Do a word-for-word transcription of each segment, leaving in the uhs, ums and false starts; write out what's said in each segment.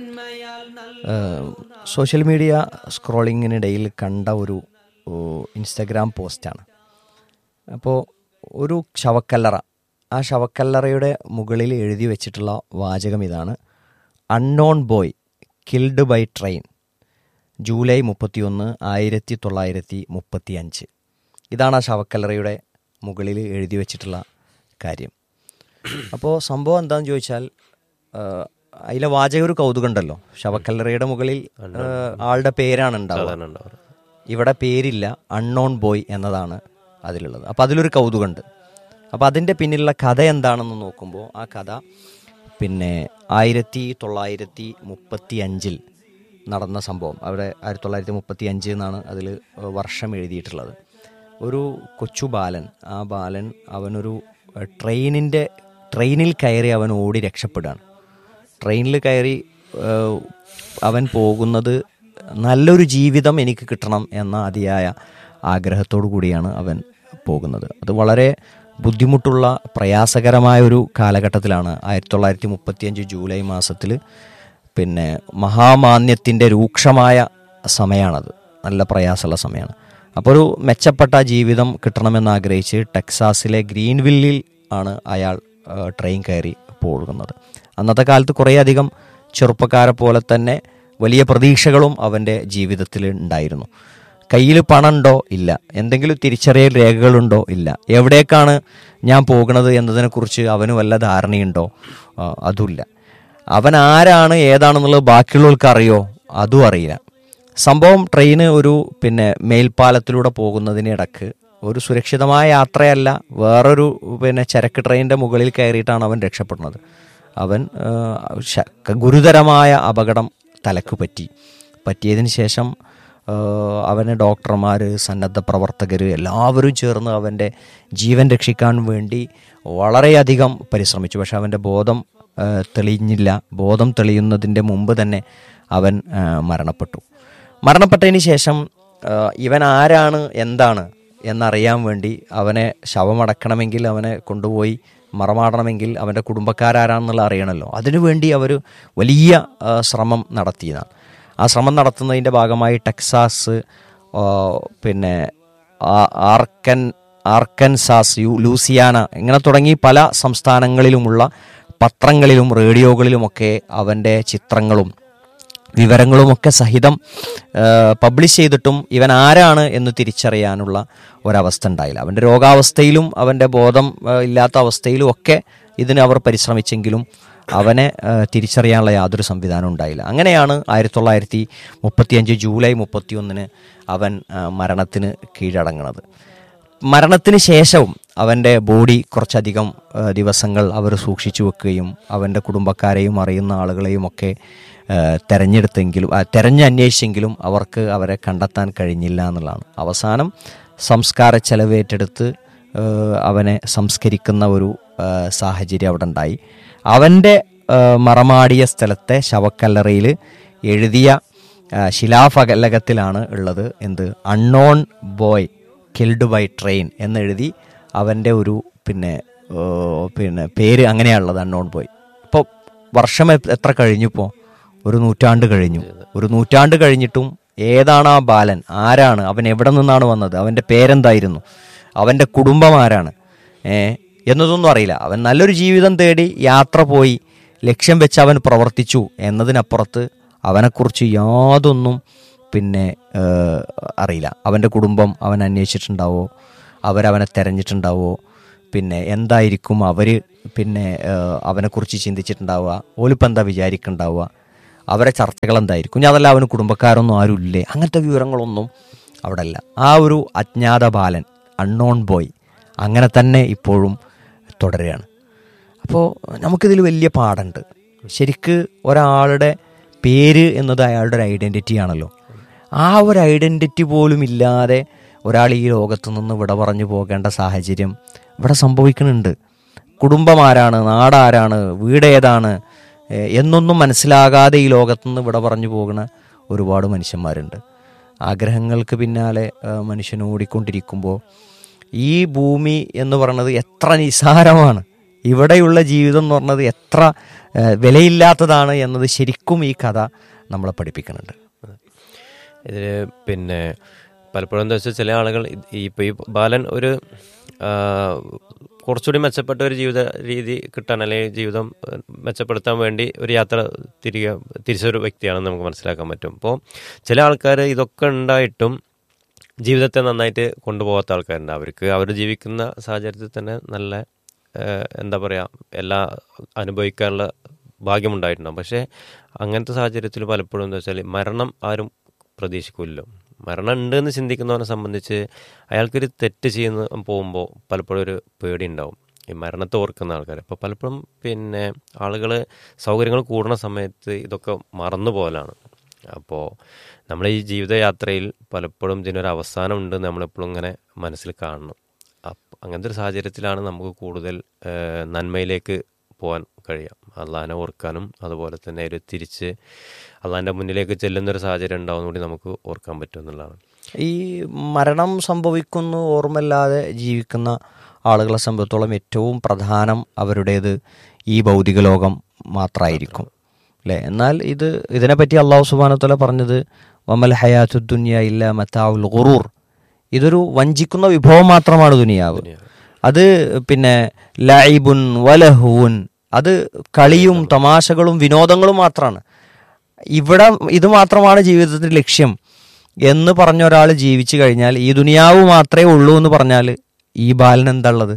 Social media സ്ക്രോളിങ്ങിനിടയിൽ കണ്ട ഒരു Instagram പോസ്റ്റാണ്. അപ്പോൾ ഒരു ശവക്കല്ലറ, ആ ശവക്കല്ലറയുടെ മുകളിൽ എഴുതി വെച്ചിട്ടുള്ള വാചകം ഇതാണ്: unknown boy killed by train, July മുപ്പത്തിയൊന്ന് ആയിരത്തി തൊള്ളായിരത്തി മുപ്പത്തി അഞ്ച്. ഇതാണ് ആ ശവക്കല്ലറയുടെ മുകളിൽ എഴുതി വെച്ചിട്ടുള്ള കാര്യം. അപ്പോൾ സംഭവം എന്താണെന്ന് ചോദിച്ചാൽ, അതിലെ വാചക ഒരു കൗതുകം ഉണ്ടല്ലോ. ശവക്കല്ലറയുടെ മുകളിൽ ആളുടെ പേരാണ് ഉണ്ടാവുക, ഇവിടെ പേരില്ല, അൺനോൺ ബോയ് എന്നതാണ് അതിലുള്ളത്. അപ്പോൾ അതിലൊരു കൗതുകമുണ്ട്. അപ്പോൾ അതിൻ്റെ പിന്നിലുള്ള കഥ എന്താണെന്ന് നോക്കുമ്പോൾ, ആ കഥ പിന്നെ ആയിരത്തി തൊള്ളായിരത്തി മുപ്പത്തി അഞ്ചിൽ നടന്ന സംഭവം. അവിടെ ആയിരത്തി തൊള്ളായിരത്തി മുപ്പത്തി അഞ്ച് എന്നാണ് അതിൽ വർഷം എഴുതിയിട്ടുള്ളത്. ഒരു കൊച്ചു ബാലൻ, ആ ബാലൻ അവനൊരു ട്രെയിനിൻ്റെ ട്രെയിനിൽ കയറി അവൻ ഓടി രക്ഷപ്പെടുകയാണ്. ട്രെയിനിൽ കയറി അവൻ പോകുന്നത് നല്ലൊരു ജീവിതം എനിക്ക് കിട്ടണം എന്ന അതിയായ ആഗ്രഹത്തോടു കൂടിയാണ് അവൻ പോകുന്നത്. അത് വളരെ ബുദ്ധിമുട്ടുള്ള പ്രയാസകരമായ ഒരു കാലഘട്ടത്തിലാണ്. ആയിരത്തി തൊള്ളായിരത്തി മുപ്പത്തിയഞ്ച് ജൂലൈ മാസത്തിൽ പിന്നെ മഹാമാന്യത്തിൻ്റെ രൂക്ഷമായ സമയമാണത്. നല്ല പ്രയാസമുള്ള സമയമാണ്. അപ്പോൾ ഒരു മെച്ചപ്പെട്ട ജീവിതം കിട്ടണമെന്നാഗ്രഹിച്ച് ടെക്സാസിലെ ഗ്രീൻവില്ലിൽ ആണ് അയാൾ ട്രെയിൻ കയറി പോകുന്നത്. അന്നത്തെ കാലത്ത് കുറേയധികം ചെറുപ്പക്കാരെ പോലെ തന്നെ വലിയ പ്രതീക്ഷകളും അവൻ്റെ ജീവിതത്തിൽ ഉണ്ടായിരുന്നു. കയ്യിൽ പണമുണ്ടോ? ഇല്ല. എന്തെങ്കിലും തിരിച്ചറിയൽ രേഖകളുണ്ടോ? ഇല്ല. എവിടേക്കാണ് ഞാൻ പോകുന്നത് എന്നതിനെക്കുറിച്ച് അവന് വല്ല ധാരണയുണ്ടോ? അതുമില്ല. അവൻ ആരാണ് ഏതാണെന്നുള്ളത് ബാക്കിയുള്ളവർക്ക് അറിയോ? അതും അറിയില്ല. സംഭവം ട്രെയിന് ഒരു പിന്നെ മേൽപ്പാലത്തിലൂടെ പോകുന്നതിനിടക്ക് ഒരു സുരക്ഷിതമായ യാത്രയല്ല, വേറൊരു പിന്നെ ചരക്ക് ട്രെയിനിൻ്റെ മുകളിൽ കയറിയിട്ടാണ് അവൻ രക്ഷപ്പെടുന്നത്. അവൻ ഗുരുതരമായ അപകടം തലക്ക് പറ്റി. പറ്റിയതിന് ശേഷം അവന് ഡോക്ടർമാർ, സന്നദ്ധ പ്രവർത്തകർ എല്ലാവരും ചേർന്ന് അവൻ്റെ ജീവൻ രക്ഷിക്കാൻ വേണ്ടി വളരെയധികം പരിശ്രമിച്ചു. പക്ഷെ അവൻ്റെ ബോധം തെളിഞ്ഞില്ല. ബോധം തെളിയുന്നതിൻ്റെ മുമ്പ് തന്നെ അവൻ മരണപ്പെട്ടു. മരണപ്പെട്ടതിന് ശേഷം ഇവൻ ആരാണ് എന്താണ് എന്നറിയാൻ വേണ്ടി അവനെ ശവമടക്കണമെങ്കിൽ, അവനെ കൊണ്ടുപോയി മറമാടണമെങ്കിൽ അവൻ്റെ കുടുംബക്കാരാരാണെന്നുള്ള അറിയണമല്ലോ. അതിനുവേണ്ടി അവർ വലിയ ശ്രമം നടത്തിയതാണ്. ആ ശ്രമം നടത്തുന്നതിൻ്റെ ഭാഗമായി ടെക്സാസ്, പിന്നെ ആർക്കൻ ആർക്കൻസാസ്, യു ലൂസിയാന, ഇങ്ങനെ തുടങ്ങി പല സംസ്ഥാനങ്ങളിലുമുള്ള പത്രങ്ങളിലും റേഡിയോകളിലുമൊക്കെ അവൻ്റെ ചിത്രങ്ങളും വിവരങ്ങളുമൊക്കെ സഹിതം പബ്ലിഷ് ചെയ്തിട്ടും ഇവൻ ആരാണ് എന്ന് തിരിച്ചറിയാനുള്ള ഒരവസ്ഥ ഉണ്ടായില്ല. അവൻ്റെ രോഗാവസ്ഥയിലും അവൻ്റെ ബോധം ഇല്ലാത്ത അവസ്ഥയിലും ഒക്കെ ഇതിന് അവർ പരിശ്രമിച്ചെങ്കിലും അവനെ തിരിച്ചറിയാനുള്ള യാതൊരു സംവിധാനം ഉണ്ടായില്ല. അങ്ങനെയാണ് ആയിരത്തി തൊള്ളായിരത്തി മുപ്പത്തിയഞ്ച് ജൂലൈ മുപ്പത്തി ഒന്നിന് അവൻ മരണത്തിന് കീഴടങ്ങുന്നത്. മരണത്തിന് ശേഷവും അവൻ്റെ ബോഡി കുറച്ചധികം ദിവസങ്ങൾ അവർ സൂക്ഷിച്ചു വെക്കുകയും അവൻ്റെ കുടുംബക്കാരെയും അറിയുന്ന ആളുകളെയും ഒക്കെ തെരഞ്ഞെടുത്തെങ്കിലും തെരഞ്ഞന്വേഷിച്ചെങ്കിലും അവർക്ക് അവരെ കണ്ടെത്താൻ കഴിഞ്ഞില്ല എന്നുള്ളതാണ്. അവസാനം സംസ്കാര ചെലവേറ്റെടുത്ത് അവനെ സംസ്കരിക്കുന്ന ഒരു സാഹചര്യം അവിടെ ഉണ്ടായി. അവൻ്റെ മറമാടിയ സ്ഥലത്തെ ശവക്കല്ലറയിൽ എഴുതിയ ശിലാഫലകത്തിലാണ് ഉള്ളത് എന്ത്, unknown boy killed by train എന്നെഴുതി അവൻ്റെ ഒരു പിന്നെ പിന്നെ പേര് അങ്ങനെയാണുള്ളത്, അൺനോൺ ബോയ്. ഇപ്പോൾ വർഷം എത്ര കഴിഞ്ഞിപ്പോൾ? ഒരു നൂറ്റാണ്ട് കഴിഞ്ഞു. ഒരു നൂറ്റാണ്ട് കഴിഞ്ഞിട്ടും ഏതാണ് ആ ബാലൻ, ആരാണ് അവൻ, എവിടെ നിന്നാണ് വന്നത്, അവൻ്റെ പേരെന്തായിരുന്നു, അവൻ്റെ കുടുംബം ആരാണ് ഏ എന്നതൊന്നും അറിയില്ല. അവൻ നല്ലൊരു ജീവിതം തേടി യാത്ര പോയി, ലക്ഷ്യം വെച്ച് അവൻ പ്രവർത്തിച്ചു എന്നതിനപ്പുറത്ത് അവനെക്കുറിച്ച് യാതൊന്നും പിന്നെ അറിയില്ല. അവൻ്റെ കുടുംബം അവൻ അന്വേഷിച്ചിട്ടുണ്ടാവോ, അവരവനെ തെരഞ്ഞിട്ടുണ്ടാവോ, പിന്നെ എന്തായിരിക്കും അവർ പിന്നെ അവനെക്കുറിച്ച് ചിന്തിച്ചിട്ടുണ്ടാവുക, ഓലിപ്പം എന്താ വിചാരിക്കുന്നുണ്ടാവുക, അവരെ ചർച്ചകൾ എന്തായിരിക്കും, ഞാൻ അതല്ല അവന് കുടുംബക്കാരൊന്നും ആരും ഇല്ലേ, അങ്ങനത്തെ വിവരങ്ങളൊന്നും അവിടെ അല്ല. ആ ഒരു അജ്ഞാത ബാലൻ, അൺനോൺ ബോയ്, അങ്ങനെ തന്നെ ഇപ്പോഴും തുടരുകയാണ്. അപ്പോൾ നമുക്കിതിൽ വലിയ പാടുണ്ട്. ശരിക്ക് ഒരാളുടെ പേര് എന്നത് അയാളുടെ ഒരു ഐഡൻറ്റിറ്റി ആണല്ലോ. ആ ഒരു ഐഡൻറ്റിറ്റി പോലും ഇല്ലാതെ ഒരാൾ ഈ ലോകത്തു നിന്ന് വിട പറഞ്ഞു പോകേണ്ട സാഹചര്യം ഇവിടെ സംഭവിക്കുന്നുണ്ട്. കുടുംബം ആരാണ്, നാടാരാണ്, വീട് ഏതാണ് എന്നൊന്നും മനസ്സിലാകാതെ ഈ ലോകത്തുനിന്ന് വിട പറഞ്ഞു പോകുന്ന ഒരുപാട് മനുഷ്യന്മാരുണ്ട്. ആഗ്രഹങ്ങൾക്ക് പിന്നാലെ മനുഷ്യൻ ഓടിക്കൊണ്ടിരിക്കുമ്പോൾ ഈ ഭൂമി എന്ന് പറയുന്നത് എത്ര നിസ്സാരമാണ്, ഇവിടെയുള്ള ജീവിതം എന്ന് പറഞ്ഞത് എത്ര വിലയില്ലാത്തതാണ് എന്നത് ശരിക്കും ഈ കഥ നമ്മളെ പഠിപ്പിക്കുന്നുണ്ട്. ഇതിൽ പിന്നെ പലപ്പോഴും എന്താ വെച്ചാൽ ചില ആളുകൾ ഈ ഇപ്പോൾ ഈ ബാലൻ ഒരു കുറച്ചുകൂടി മെച്ചപ്പെട്ട ഒരു ജീവിത രീതി കിട്ടാൻ അല്ലെങ്കിൽ ജീവിതം മെച്ചപ്പെടുത്താൻ വേണ്ടി ഒരു യാത്ര തിരികെ തിരിച്ചൊരു വ്യക്തിയാണെന്ന് നമുക്ക് മനസ്സിലാക്കാൻ പറ്റും. അപ്പോൾ ചില ആൾക്കാർ ഇതൊക്കെ ഉണ്ടായിട്ടും ജീവിതത്തെ നന്നായിട്ട് കൊണ്ടുപോകാത്ത ആൾക്കാരുണ്ട്. അവർക്ക് അവർ ജീവിക്കുന്ന സാഹചര്യത്തിൽ തന്നെ നല്ല എന്താ പറയുക എല്ലാ അനുഭവിക്കാനുള്ള ഭാഗ്യമുണ്ടായിട്ടുണ്ടാകും. പക്ഷേ അങ്ങനത്തെ സാഹചര്യത്തിൽ പലപ്പോഴും എന്താ വെച്ചാൽ മരണം ആരും പ്രതീക്ഷിക്കില്ലല്ലോ. മരണം ഉണ്ടെന്ന് ചിന്തിക്കുന്നവനെ സംബന്ധിച്ച് അയാൾക്കൊരു തെറ്റ് ചെയ്യുന്ന പോകുമ്പോൾ പലപ്പോഴും ഒരു പേടി ഉണ്ടാവും ഈ മരണത്തെ ഓർക്കുന്ന ആൾക്കാർ. അപ്പോൾ പലപ്പോഴും പിന്നെ ആളുകൾ സൗകര്യങ്ങൾ കൂടുന്ന സമയത്ത് ഇതൊക്കെ മറന്നു പോകലാണ്. അപ്പോൾ നമ്മൾ ഈ ജീവിതയാത്രയിൽ പലപ്പോഴും ഇതിനൊരു അവസാനം ഉണ്ടെന്ന് നമ്മളെപ്പോഴും ഇങ്ങനെ മനസ്സിൽ കാണണം. അപ്പം അങ്ങനത്തെ ഒരു സാഹചര്യത്തിലാണ് നമുക്ക് കൂടുതൽ നന്മയിലേക്ക് പോകാൻ കഴിയാം. അള്ളാഹിനെ ഓർക്കാനും അതുപോലെ തന്നെ ഒരു തിരിച്ച് അള്ളാഹിൻ്റെ മുന്നിലേക്ക് ചെല്ലുന്നൊരു സാഹചര്യം ഉണ്ടാവുന്ന കൂടി നമുക്ക് ഓർക്കാൻ പറ്റും എന്നുള്ളതാണ്. ഈ മരണം സംഭവിക്കുന്നു ഓർമ്മയില്ലാതെ ജീവിക്കുന്ന ആളുകളെ സംബന്ധിച്ചോളം ഏറ്റവും പ്രധാനം അവരുടേത് ഈ ഭൗതിക ലോകം മാത്രമായിരിക്കും അല്ലേ. എന്നാൽ ഇത് ഇതിനെപ്പറ്റി അള്ളാഹു സുബ്ഹാനഹു വ തആല പറഞ്ഞത് വമൽ ഹയാത്തു ദുനിയ ഇല്ലാ മതാഉൽ ഗുറൂർ, ഇതൊരു വഞ്ചിക്കുന്ന വിഭവം മാത്രമാണ് ദുനിയാവ്. അത് പിന്നെ ലൈബുൻ വലഹുൻ, അത് കളിയും തമാശകളും വിനോദങ്ങളും മാത്രമാണ്. ഇവിടെ ഇത് മാത്രമാണ് ജീവിതത്തിൻ്റെ ലക്ഷ്യം എന്ന് പറഞ്ഞ ഒരാൾ ജീവിച്ചു കഴിഞ്ഞാൽ ഈ ദുനിയാവ് മാത്രമേ ഉള്ളൂ എന്ന് പറഞ്ഞാൽ ഈ ബാലൻ എന്താ ഉള്ളത്?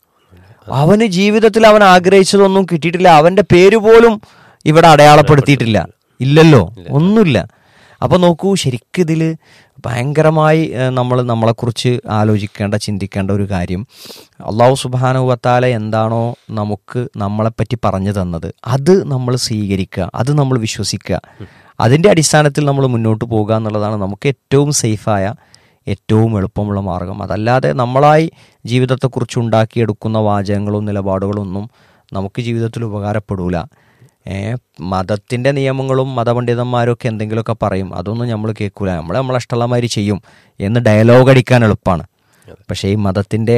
അവന് ജീവിതത്തിൽ അവൻ ആഗ്രഹിച്ചതൊന്നും കിട്ടിയിട്ടില്ല. അവൻ്റെ പേര് പോലും ഇവിടെ അടയാളപ്പെടുത്തിയിട്ടില്ല, ഇല്ലല്ലോ, ഒന്നുമില്ല. അപ്പോൾ നോക്കൂ, ശരിക്കും ഇതിൽ ഭയങ്കരമായി നമ്മൾ നമ്മളെക്കുറിച്ച് ആലോചിക്കേണ്ട ചിന്തിക്കേണ്ട ഒരു കാര്യം, അള്ളാഹു സുബ്ഹാനഹു വ തആല എന്താണോ നമുക്ക് നമ്മളെപ്പറ്റി പറഞ്ഞു തന്നത് അത് നമ്മൾ സ്വീകരിക്കുക, അത് നമ്മൾ വിശ്വസിക്കുക, അതിൻ്റെ അടിസ്ഥാനത്തിൽ നമ്മൾ മുന്നോട്ട് പോകുക എന്നുള്ളതാണ് നമുക്ക് ഏറ്റവും സേഫായ ഏറ്റവും എളുപ്പമുള്ള മാർഗം. അതല്ലാതെ നമ്മളായി ജീവിതത്തെക്കുറിച്ച് ഉണ്ടാക്കിയെടുക്കുന്ന വാചകങ്ങളും നിലപാടുകളും ഒന്നും നമുക്ക് ജീവിതത്തിൽ ഉപകാരപ്പെടൂല. മതത്തിൻ്റെ നിയമങ്ങളും മതപണ്ഡിതന്മാരൊക്കെ എന്തെങ്കിലുമൊക്കെ പറയും, അതൊന്നും നമ്മൾ കേൾക്കൂല. നമ്മൾ നമ്മളെ ഇഷ്ടമുള്ളമാതിരി ചെയ്യും എന്ന് ഡയലോഗ് അടിക്കാൻ എളുപ്പമാണ്. പക്ഷേ ഈ മതത്തിൻ്റെ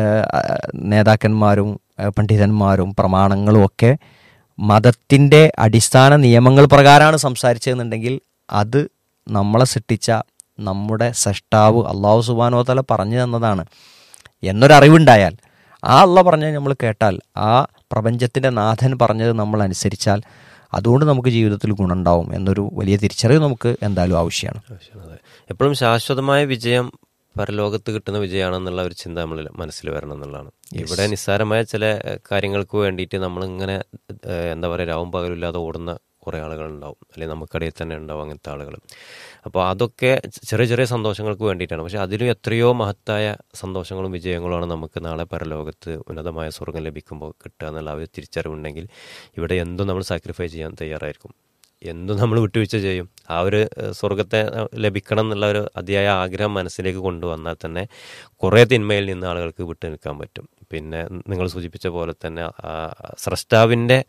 നേതാക്കന്മാരും പണ്ഡിതന്മാരും പ്രമാണങ്ങളും ഒക്കെ മതത്തിൻ്റെ അടിസ്ഥാന നിയമങ്ങൾ പ്രകാരമാണ് സംസാരിച്ചതെന്നുണ്ടെങ്കിൽ അത് നമ്മളെ സൃഷ്ടിച്ച നമ്മുടെ സൃഷ്ടാവ് അള്ളാഹു സുബ്ഹാനഹു വ തആല പറഞ്ഞു തന്നതാണ് എന്നൊരറിവുണ്ടായാൽ, ആ അള്ളാഹ് പറഞ്ഞത് നമ്മൾ കേട്ടാൽ, ആ പ്രപഞ്ചത്തിൻ്റെ നാഥൻ പറഞ്ഞത് നമ്മൾ അനുസരിച്ചാൽ അതുകൊണ്ട് നമുക്ക് ജീവിതത്തിൽ ഗുണമുണ്ടാവും എന്നൊരു വലിയ തിരിച്ചറിവ് നമുക്ക് എന്തായാലും ആവശ്യമാണ്. എപ്പോഴും ശാശ്വതമായ വിജയം പരലോകത്ത് കിട്ടുന്ന വിജയമാണെന്നുള്ള ഒരു ചിന്ത നമ്മൾ മനസ്സിൽ വരണം എന്നുള്ളതാണ്. ഇവിടെ നിസ്സാരമായ ചില കാര്യങ്ങൾക്ക് വേണ്ടിയിട്ട് നമ്മളിങ്ങനെ എന്താ പറയുക രാവും പകലില്ലാതെ ഓടുന്ന കുറേ ആളുകളുണ്ടാവും, അല്ലെങ്കിൽ നമുക്കിടയിൽ തന്നെ ഉണ്ടാവും അങ്ങനത്തെ ആളുകൾ. അപ്പോൾ അതൊക്കെ ചെറിയ ചെറിയ സന്തോഷങ്ങൾക്ക് വേണ്ടിയിട്ടാണ്. പക്ഷേ അതിലും എത്രയോ മഹത്തായ സന്തോഷങ്ങളും വിജയങ്ങളുമാണ് നമുക്ക് നാളെ പരലോകത്ത് ഉന്നതമായ സ്വർഗം ലഭിക്കുമ്പോൾ കിട്ടുക എന്നുള്ള ഒരു തിരിച്ചറിവുണ്ടെങ്കിൽ ഇവിടെ എന്തും നമ്മൾ സാക്രിഫൈസ് ചെയ്യാൻ തയ്യാറായിരിക്കും, എന്തും നമ്മൾ വിട്ടുവീഴ്ച ചെയ്യും. ആ ഒരു സ്വർഗത്തെ ലഭിക്കണം എന്നുള്ള ഒരു അതിയായ ആഗ്രഹം മനസ്സിലേക്ക് കൊണ്ടുവന്നാൽ തന്നെ കുറേ തിന്മയിൽ നിന്ന് ആളുകൾക്ക് വിട്ടു നിൽക്കാൻ പറ്റും. പിന്നെ നിങ്ങൾ സൂചിപ്പിച്ച പോലെ തന്നെ സ്രഷ്ടാവിൻ്റെ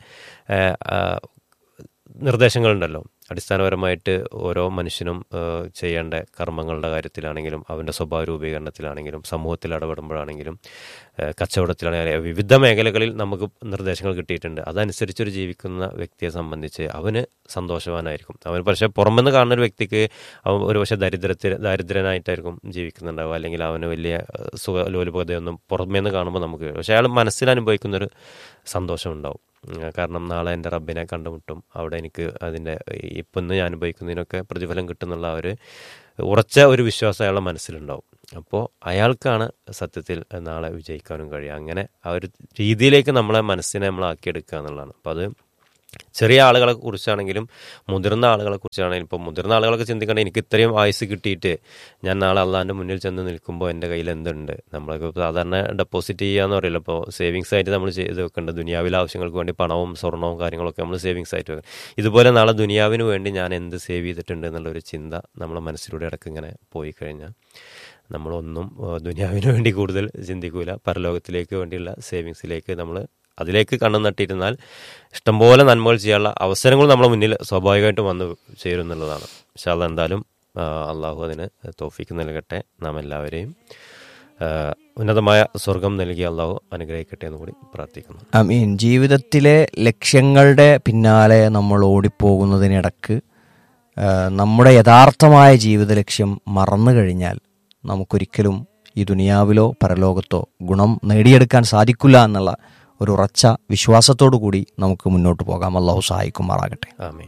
നിർദ്ദേശങ്ങളുണ്ടല്ലോ, അടിസ്ഥാനപരമായിട്ട് ഓരോ മനുഷ്യനും ചെയ്യേണ്ട കർമ്മങ്ങളുടെ കാര്യത്തിലാണെങ്കിലും അവൻ്റെ സ്വഭാവ രൂപീകരണത്തിലാണെങ്കിലും സമൂഹത്തിൽ ഇടപെടുമ്പോഴാണെങ്കിലും കച്ചവടത്തിലാണെങ്കിലും വിവിധ മേഖലകളിൽ നമുക്ക് നിർദ്ദേശങ്ങൾ കിട്ടിയിട്ടുണ്ട്. അതനുസരിച്ചൊരു ജീവിക്കുന്ന വ്യക്തിയെ സംബന്ധിച്ച് അവന് സന്തോഷവാനായിരിക്കും. അവൻ പക്ഷേ പുറമെന്ന് കാണുന്ന ഒരു വ്യക്തിക്ക് അവൻ ഒരു പക്ഷേ ദരിദ്രത്തിൽ ദരിദ്രനായിട്ടായിരിക്കും ജീവിക്കുന്നുണ്ടാവുക, അല്ലെങ്കിൽ അവന് വലിയ സുഖ ലോലുപതയൊന്നും പുറമേന്ന് കാണുമ്പോൾ നമുക്ക്, പക്ഷേ അയാൾ മനസ്സിൽ അനുഭവിക്കുന്നൊരു സന്തോഷം ഉണ്ടാവും. കാരണം നാളെ എൻ്റെ റബ്ബിനെ കണ്ടുമുട്ടും, അവിടെ എനിക്ക് അതിൻ്റെ ഇപ്പം ഇന്ന് ഞാൻ അനുഭവിക്കുന്നതിനൊക്കെ പ്രതിഫലം കിട്ടുന്നുള്ള ഒരു ഉറച്ച ഒരു വിശ്വാസം അയാളുടെ മനസ്സിലുണ്ടാവും. അപ്പോൾ അയാൾക്കാണ് സത്യത്തിൽ നാളെ വിജയിക്കാനും കഴിയുക. അങ്ങനെ ആ ഒരു രീതിയിലേക്ക് നമ്മളെ മനസ്സിനെ നമ്മളാക്കിയെടുക്കുക എന്നുള്ളതാണ്. അപ്പോൾ അത് ചെറിയ ആളുകളെ കുറിച്ചാണെങ്കിലും മുതിർന്ന ആളുകളെ കുറിച്ചാണെങ്കിലും, ഇപ്പോൾ മുതിർന്ന ആളുകളൊക്കെ ചിന്തിക്കേണ്ടത് എനിക്ക് ഇത്രയും ആയുസ് കിട്ടിയിട്ട് ഞാൻ നാളെ അള്ളാഹിൻ്റെ മുന്നിൽ ചെന്ന് നിൽക്കുമ്പോൾ എൻ്റെ കയ്യിൽ എന്തുണ്ട്. നമ്മളൊക്കെ സാധാരണ ഡെപ്പോസിറ്റ് ചെയ്യാന്ന് പറയില്ല, ഇപ്പോൾ സേവിങ്സ് ആയിട്ട് നമ്മൾ ചെയ്ത് വെക്കേണ്ടത് ദുനിയാവിലെ ആവശ്യങ്ങൾക്ക് വേണ്ടി പണവും സ്വർണവും കാര്യങ്ങളൊക്കെ നമ്മൾ സേവിങ്സ് ആയിട്ട് വെക്കണം. ഇതുപോലെ നാളെ ദുനിയാവിന് വേണ്ടി ഞാൻ എന്ത് സേവ് ചെയ്തിട്ടുണ്ട് എന്നുള്ളൊരു ചിന്ത നമ്മളെ മനസ്സിലൂടെ ഇടയ്ക്ക് ഇങ്ങനെ പോയി കഴിഞ്ഞാൽ നമ്മളൊന്നും ദുനിയാവിന് വേണ്ടി കൂടുതൽ ചിന്തിക്കൂല. പരലോകത്തിലേക്ക് വേണ്ടിയുള്ള സേവിങ്സിലേക്ക് നമ്മൾ അതിലേക്ക് കണ്ണു നട്ടിരുന്നാൽ ഇഷ്ടംപോലെ നന്മകൾ ചെയ്യാനുള്ള അവസരങ്ങൾ നമ്മുടെ മുന്നിൽ സ്വാഭാവികമായിട്ടും വന്ന് ചേരും എന്നുള്ളതാണ്. ഇൻഷാ അല്ലാഹ് എന്തായാലും അള്ളാഹു അതിന് തൗഫീക്ക് നൽകട്ടെ നാം എല്ലാവരെയും. ഉന്നതമായ സ്വർഗം നൽകി അള്ളാഹു അനുഗ്രഹിക്കട്ടെ എന്ന് കൂടി പ്രാർത്ഥിക്കുന്നു. ആമീൻ. ജീവിതത്തിലെ ലക്ഷ്യങ്ങളുടെ പിന്നാലെ നമ്മൾ ഓടിപ്പോകുന്നതിനിടക്ക് നമ്മുടെ യഥാർത്ഥമായ ജീവിത ലക്ഷ്യം മറന്നു കഴിഞ്ഞാൽ നമുക്കൊരിക്കലും ഈ ദുനിയാവിലോ പരലോകത്തോ ഗുണം നേടിയെടുക്കാൻ സാധിക്കില്ല എന്നുള്ള ഒരു ഉറച്ച വിശ്വാസത്തോടു കൂടി നമുക്ക് മുന്നോട്ട് പോകാം. അള്ളാഹു സഹായിക്കുമാറാകട്ടെ. ആമീൻ.